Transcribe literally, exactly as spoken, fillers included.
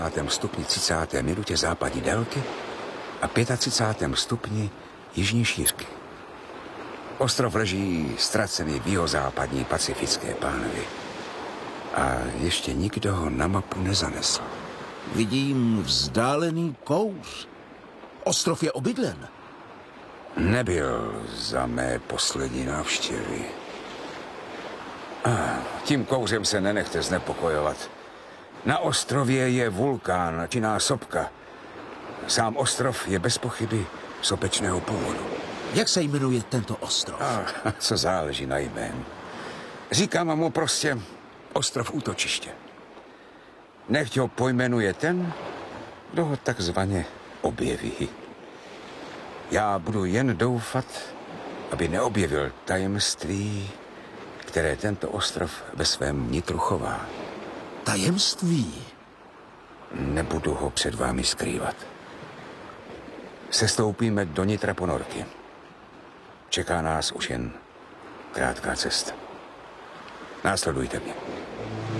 stupni třicáté minutě západní délky a třicátém pátém stupni jižní šířky. Ostrov leží ztracený v jihozápadní pacifické pánvi. A ještě nikdo ho na mapu nezanesl. Vidím vzdálený kous. Ostrov je obydlen. Nebyl za mé poslední návštěvy. Ah, tím kouřem se nenechte znepokojovat. Na ostrově je vulkán, činná sopka. Sám ostrov je bez pochyby sopečného původu. Jak se jmenuje tento ostrov? Ah, co záleží na jménu. Říkám mu prostě ostrov útočiště. Nechť ho pojmenuje ten, kdo ho takzvaně objeví. Já budu jen doufat, aby neobjevil tajemství, které tento ostrov ve svém nitru chová. Tajemství? Nebudu ho před vámi skrývat. Sestoupíme do nitra ponorky. Čeká nás už jen krátká cesta. Následujte mě.